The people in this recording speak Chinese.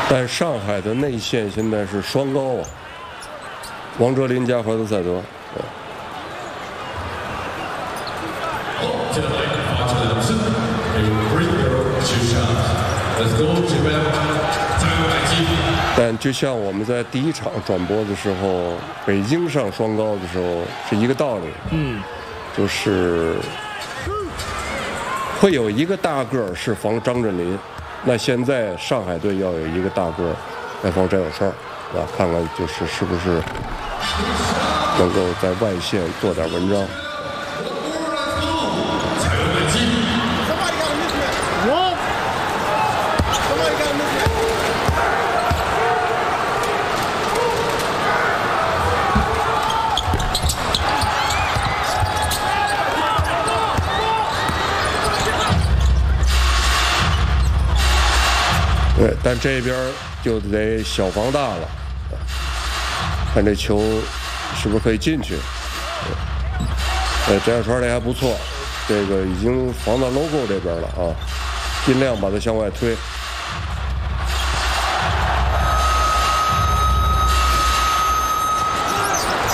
但上海的内线现在是双高啊，王哲林加怀特塞德。 接下来发球的是有 free throw shot，Let's go Japan， 再来击。 但就像我们在第一场转播的时候，北京上双高的时候是一个道理。就是会有一个大个是防张镇麟，那现在上海队要有一个大个来防翟有胜，啊，看看就是是不是能够在外线做点文章。对，但这边就得小防大了，看这球是不是可以进去。这样传的还不错，这个已经防到 logo 这边了啊，尽量把它向外推。